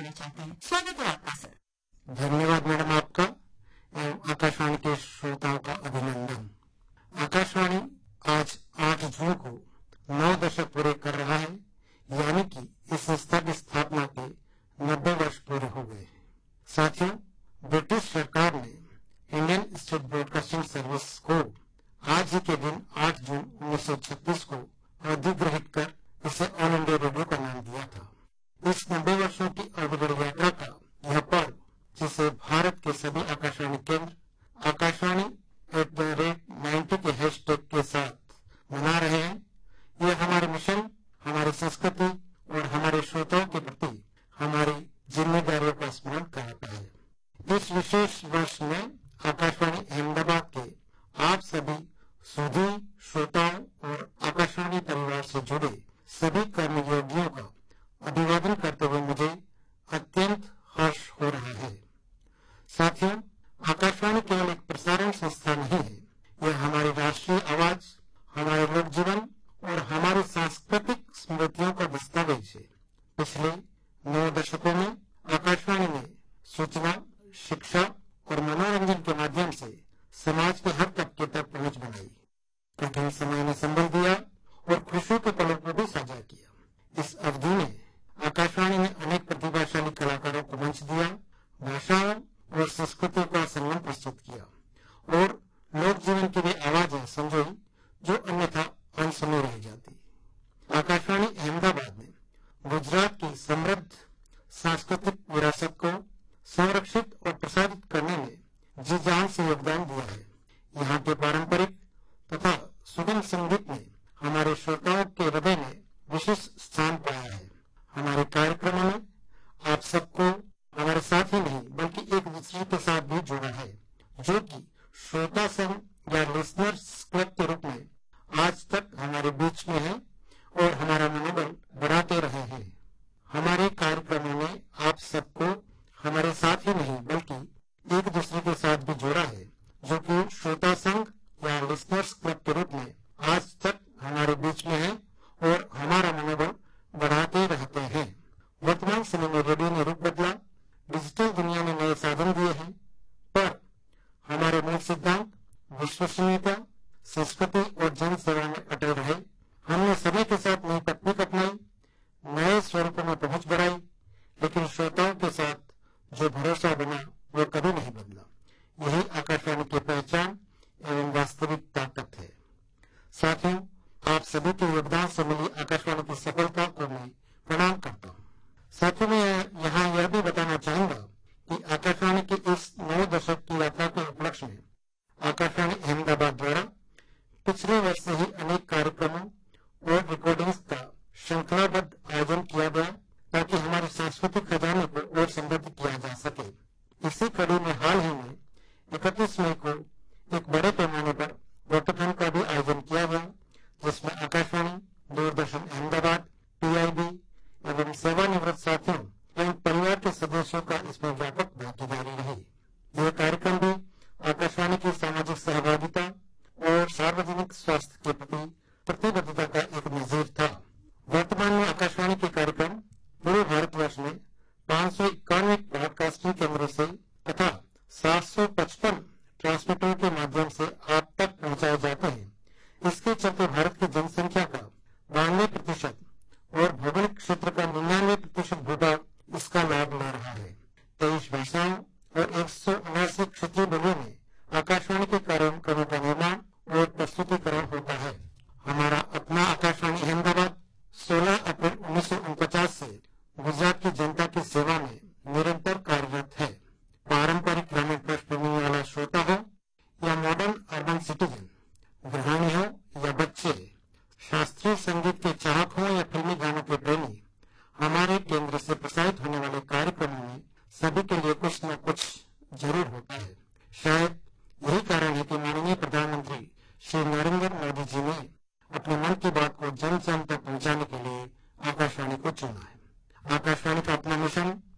सुनाना चाहते हैं। स्वागत है आपका सर। धन्यवाद मैडम आपका एवं आकाशवाणी के श्रोताओं का अभिनंदन। आकाशवाणी आज 8 जून को 9 दशक पूरे कर रहा है, यानी कि इस संस्था की स्थापना के 90 वर्ष पूरे हो गए हैं। साथियों, ब्रिटिश सरकार ने इंडियन स्टेट ब्रॉडकास्टिंग सर्विस को आज ही के दिन 8 जून 1936 को अधिग्रहित कर इसे ऑल इंडिया रेडियो का नाम दिया था। इस 90 वर्षों की अविरल यात्रा का यह पर्व, जिसे भारत के सभी आकाशवाणी केंद्र आकाशवाणी @90 के हैशटैग के साथ मना रहे हैं, यह हमारे मिशन, हमारी संस्कृति और हमारे श्रोताओं के प्रति हमारी जिम्मेदारियों का स्मरण कराता है। इस विशेष वर्ष में आकाशवाणी अहमदाबाद के आप सभी सुधी श्रोताओं और आकाशवाणी परिवार से जुड़े सभी कर्मयोगियों का अभिवादन करते हुए मुझे अत्यंत हर्ष हो रहा है। साथियों, आकाशवाणी केवल एक प्रसारण संस्था नहीं है, यह हमारी राष्ट्रीय आवाज, हमारे लोक जीवन और हमारी सांस्कृतिक स्मृतियों का दस्तावेज है। पिछले 9 दशकों में आकाशवाणी ने सूचना, शिक्षा और मनोरंजन के माध्यम से समाज के हर तबके तक पहुंच बनाई, कठिन समय में संबल दिया और खुशियों के पलों को भी साझा किया। इस अवधि में आकाशवाणी ने अनेक प्रतिभाशाली कलाकारों को मंच दिया, भाषाओं और संस्कृतियों का संगम प्रस्तुत किया और लोक जीवन की वे आवाजें संजोई जो अन्यथा अनसुनी रह जाती। आकाशवाणी अहमदाबाद ने गुजरात की समृद्ध सांस्कृतिक विरासत को संरक्षित और प्रसारित करने में जी जान से योगदान दिया है। यहाँ के पारंपरिक तथा सुगम संगीत ने हमारे श्रोताओं के हृदय में विशिष्ट स्थान पाया है। हमारे कार्यक्रमों में आप सबको हमारे साथ ही नहीं बल्कि एक दूसरे के साथ भी जोड़ा है, जो कि श्रोता संघ या लिसनर्स क्लब के रूप में आज तक हमारे बीच में है और हमारा मनोबल बढ़ाते रहे हैं। हमारे कार्यक्रमों में आप सबको हमारे साथ ही नहीं बल्कि एक दूसरे के साथ भी जोड़ा है, जो कि श्रोता संघ या लिसनर्स क्लब के रूप में आज तक हमारे बीच में है और हमारा मनोबल बढ़ाते रहते हैं। वर्तमान समय में रेडियो ने रूप बदला, डिजिटल दुनिया ने नए साधन दिए हैं, पर हमारे मूल सिद्धांत विश्वसनीयता, संस्कृति और जन सेवा में अटल रहे। हमने समय के साथ नई तकनीक अपनाई, नए स्वरूपों में पहुंच बढ़ाई, लेकिन श्रोताओं के साथ जो भरोसा बना वो कभी नहीं बदला। यही आकाशवाणी की पहचान एवं वास्तविक ताकत है। साथियों, आप सभी के योगदान से मिली आकाशवाणी की सफलता को मैं प्रणाम करता हूँ। साथियों, मैं यहाँ यह भी बताना चाहूंगा कि आकाशवाणी की इस 9 दशक की यात्रा के उपलक्ष्य में आकाशवाणी अहमदाबाद द्वारा पिछले वर्ष से ही अनेक कार्यक्रमों और रिकॉर्डिंग्स का श्रृंखलाबद्ध आयोजन किया गया, ताकि हमारे सांस्कृतिक खजाने को और समृद्ध किया जा सके। इसी कड़ी में हाल ही में 31 मई को एक बड़े पैमाने पर वॉकथॉन का भी आयोजन किया गया, जिसमें आकाशवाणी, दूरदर्शन अहमदाबाद, PIB एवं सेवानिवृत्त साथियों एवं परिवार के सदस्यों का इसमें व्यापक भागीदारी रही। यह कार्यक्रम भी आकाशवाणी की सामाजिक सहभागिता और सार्वजनिक स्वास्थ्य के प्रति प्रतिबद्धता का एक नजीर था। वर्तमान में आकाशवाणी के कार्यक्रम पूरे भारतवर्ष में 591 ब्रॉडकास्टिंग केंद्रों से तथा 755 ट्रांसमीटरों के माध्यम से आप तक पहुंचाए जाते हैं। इसके चलते भारत की जनसंख्या का 92% और भौगोलिक क्षेत्र का 99% भूभाग इसका लाभ ले रहा है। 23 भाषाओं और 179 क्षेत्रीय बोलियों में आकाशवाणी के कार्यक्रमों का निर्माण और प्रस्तुतिकरण होता है। हमारा अपना आकाशवाणी अहमदाबाद 16 अप्रैल 1949 से गुजरात की जनता की सेवा में निरंतर कार्यरत है। पारंपरिक ग्रामीण पृष्ठभूमि वाला श्रोता हो या मॉडर्न अर्बन सिटीजन, गृहिणी हो या बच्चे, शास्त्रीय संगीत के चाहक हो या फिल्मी गानों के प्रेमी, हमारे केंद्र से प्रसारित होने वाले कार्यक्रमों में सभी के लिए कुछ न कुछ जरूर होता है। शायद यही कारण है कि माननीय प्रधानमंत्री श्री नरेंद्र मोदी जी ने अपने मन की बात को जन जन तक पहुंचाने के लिए आकाशवाणी को चुना है। आकाशवाणी का अपना मिशन